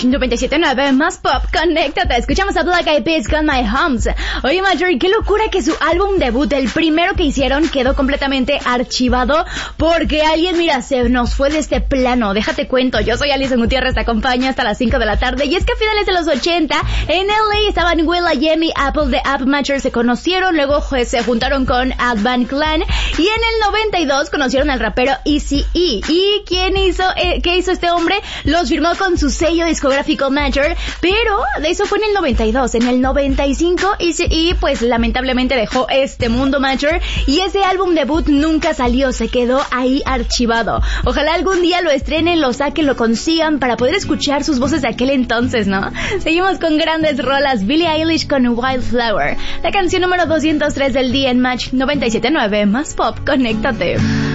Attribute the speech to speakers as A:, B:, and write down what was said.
A: Match 97.9, más pop, conéctate. Escuchamos a Black Eyed Peas con My Homes. Oye, Marjorie, qué locura que su álbum debut, el primero que hicieron, quedó completamente archivado porque alguien, mira, se nos fue de este plano. Déjate cuento, yo soy Alison Gutiérrez, te acompaño hasta las 5 de la tarde. Y es que a finales de los 80, en LA estaban will.i.am y Apple de App Matcher, se conocieron, luego se juntaron con Advan Clan, y en el 92 conocieron al rapero Eazy-E. ¿Y qué hizo este hombre? Los firmó con su sello discográfico Major, pero eso fue en el 92. En el 95 Eazy-E pues lamentablemente dejó este mundo Major, y ese álbum debut nunca salió, se quedó ahí archivado. Ojalá algún día lo estrenen, lo saquen, lo consigan para poder escuchar sus voces de aquel entonces, ¿no? Seguimos con grandes rolas. Billie Eilish con Wildflower, la canción número 203 del día en Match 97.9, más pop, conéctate.